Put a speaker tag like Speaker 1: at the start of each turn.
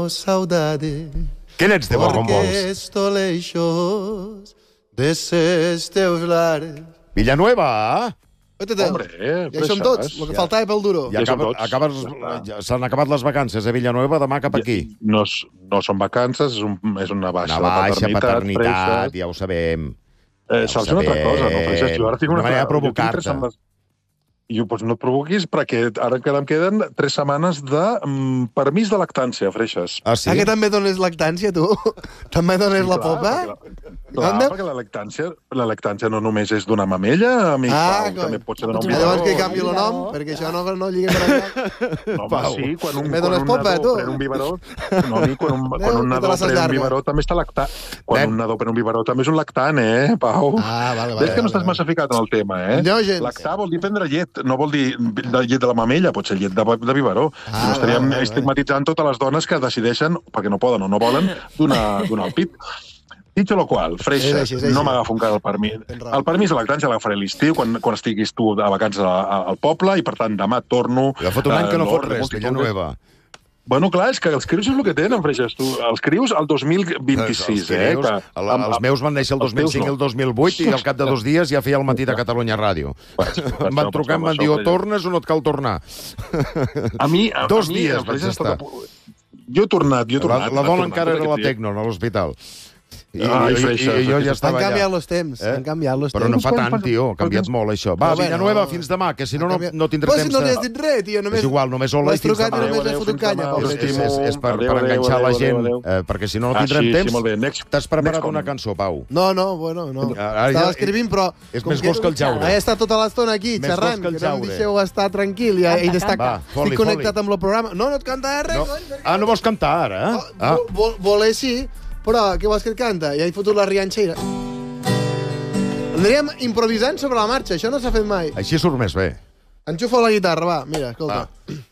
Speaker 1: menos saudade.
Speaker 2: Què n'ets de bo, com
Speaker 1: Porque
Speaker 2: vols?
Speaker 1: estou lejos desses teus lares.
Speaker 2: Villanueva!
Speaker 3: Hombre,
Speaker 1: ja hi som tots, el que faltava pel duro.
Speaker 2: Ja
Speaker 3: som tots.
Speaker 2: s'han acabat les vacances a Villanueva, demà cap aquí.
Speaker 3: No són vacances, és una baixa,
Speaker 2: Una baixa
Speaker 3: paternitat,
Speaker 2: paternitat, ja ho sabem.
Speaker 3: Saps una altra cosa, no, Freixas? Jo ara tinc
Speaker 2: Una manera de provocar-te.
Speaker 3: I doncs no et provoquis, perquè ara encara em queden 3 setmanes de permís de lactància, Freixas.
Speaker 2: Ah, sí?
Speaker 1: Ah, que també dones lactància, tu? També dones la popa?
Speaker 3: Perquè la lactància no només és d'una mamella, amic Pau, també pot ser d'una
Speaker 1: Llavors que canvi el nom, perquè això no lliga per allà.
Speaker 3: No, home, sí, quan un
Speaker 1: nadó
Speaker 3: pren un biberó... No, amic, quan un nadó pren un biberó també està lactant. Quan un nadó pren un biberó també és un lactant, Pau?
Speaker 1: Ah, vale.
Speaker 3: Ves que no estàs massa ficat en el tema,
Speaker 1: No, gens.
Speaker 3: Lactar vol dir prendre llet, no vol dir llet de la mamella, pot ser llet de biberó. Si no estaríem estigmatitzant totes les dones que decideixen, perquè no poden o no volen, donar el pit. Dicho lo qual, Freixas, no m'agafo encara el permís. El permís de lactància l'agafaré a l'estiu, quan estiguis tu de vacances al poble, i per tant demà torno...
Speaker 2: Ja fot un any que no fot res, Villanueva.
Speaker 3: Bueno, clar, és que els crius és el que tenen, Freixas, tu. Els crius el 2026,
Speaker 2: Els meus van néixer el 2005 i el 2008 i al cap de 2 dies ja feia el matí de Catalunya Ràdio. Em van trucar, em van dir, o tornes o no et cal tornar.
Speaker 3: A mi...
Speaker 2: 2 dies vaig estar.
Speaker 3: Jo he tornat.
Speaker 2: La dona encara era a la Tecno, a l'hospital. I jo ja estava allà.
Speaker 1: Han canviat els temps, han canviat els temps.
Speaker 2: Però no fa tant, tio, ha canviat molt, això. Va, Villanueva, fins demà, que si no, no tindré temps de...
Speaker 1: Però si no li has dit res, tio, només...
Speaker 2: És igual, només hola i fins demà.
Speaker 1: Només has fotut canya,
Speaker 2: És per enganxar la gent, perquè si no tindrem temps... T'has preparat una cançó, Pau?
Speaker 1: No, bueno, no. Estava escrivint, però...
Speaker 2: És més gos que el Jaure.
Speaker 1: He estat tota l'estona aquí, xerrant, que no em deixeu estar tranquil i destacar. Estic connectat amb el programa. No et canta res, cony.
Speaker 2: Ah, no vols cantar ara, eh?
Speaker 1: Voler sí, però què vols que et canta? Ja he fotut la rianxera. Anirem improvisant sobre la marxa, això no s'ha fet mai.
Speaker 2: Així surt més bé.
Speaker 1: Enxufa la guitarra, va, mira, escolta.